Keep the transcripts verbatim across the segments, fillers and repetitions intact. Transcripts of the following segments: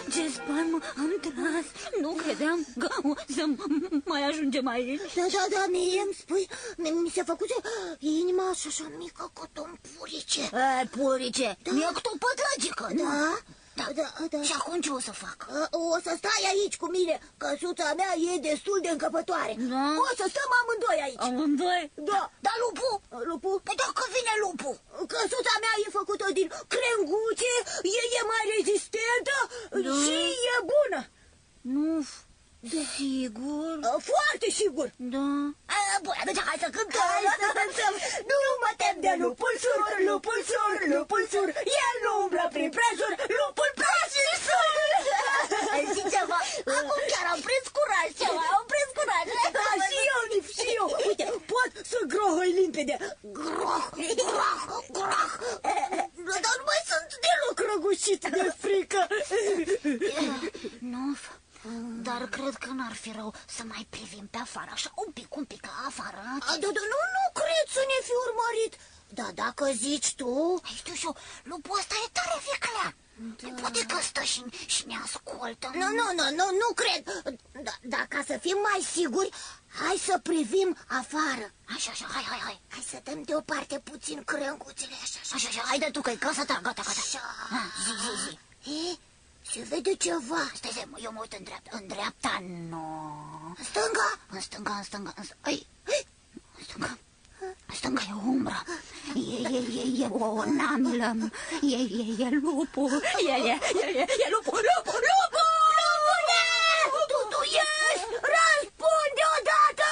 Ce spaimă am tras. Nu credeam că o să mai ajungem aici. Da, da, da, mie îmi spui, mi se făcuse inima așa mică cât un purice. E, purice, da. Mi-e cât o pătrăgică, da? Da. Da, da, da. Și acum ce o să fac? O să stai aici cu mine, căsuța mea e destul de încăpătoare. Da. O să stăm amândoi aici. Amândoi? Da. Dar lupul? Lupul? Păi dacă vine lupul? Căsuța mea e făcută din crenguțe, e, e mai rezistentă, da. Și e bună. Nu, da. Sigur? Foarte sigur. Da. A, bun, atunci hai să cântăm. Hai să cântăm. Nu mă tem de lupul sur, lupul sur, lupul sur. El nu umblă prin prejur, lupul prejur sur. Știi ceva? Acum chiar am prins curaj ceva, am prins curaj. Da, și eu, Nif, și eu. Uite, pot să grohăi limpede. Groh, groh, groh. Dar nu mai sunt deloc răgușit de frică. Nu, dar cred că n-ar fi rău să mai privim pe afară, așa un pic, un pic afară. A, da, da, nu, nu cred să ne fi urmărit. Da, dacă zici tu... Ai, știu și eu, lupul ăsta e tare viclean. Da. Poate că stă și, și ne ascultă. Nu, nu, nu, nu, nu cred. Da, da, ca să fim mai siguri, hai să privim afară. Așa, așa, hai, hai, hai. Hai să dăm deoparte puțin crânguțele, așa, așa. Așa, așa, haide tu că-i casa ta, gata, gata. Așa. Ha, zi, zi, zi. E, se vede ceva. Stai, stai, eu mă uit în dreapta. În dreapta, nu. În stânga? În stânga, în stânga, în stânga. Ai, în stânga. În stânga e o umbră. E, e, e, e o namilă. E, e, e lupul. E, e, e, e, e lupul, lupul, lupul! Lupule! Tu, tu ești! Răspunde odată!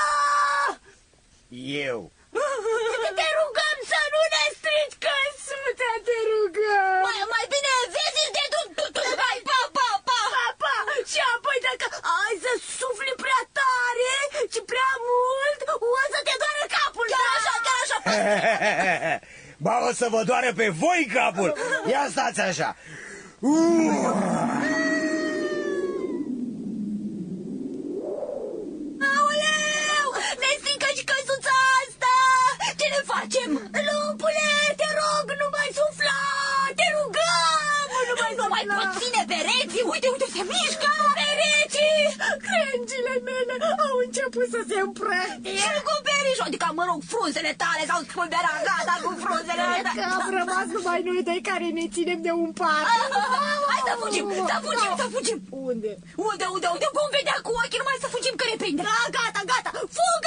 Eu. Te rugăm să nu ne strici căsuța, te rugăm! Mai, mai bine vezi de tu, tu, tu, hai, pa, pa, pa! Pa, pa! Și apoi dacă ai să sufli prea tare și prea mult, o să te doară capul! Chiar așa, chiar așa! Ba, o să vă doară pe voi capul. Ia stați așa. Aoleu! Ne stincă și căsuța asta! Ce ne facem? Lupule, te rog, nu mai sufla! Te rugăm! Nu mai, nu mai pot ține pereții! Uite, uite, se mișcă! Pereții! Crengile mele au început să se împrăștie! Și cu perișul, adică, mă rog, frunzele tale s-au spulberat, gata cu frunzele tale! Că am rămas numai noi doi care ne ținem de un pat! Hai să fugim, să fugim, să fugim! Unde? Unde, unde, unde? Vom vedea cu ochii, numai să fugim că ne prinde! Da, gata, gata! Fugă!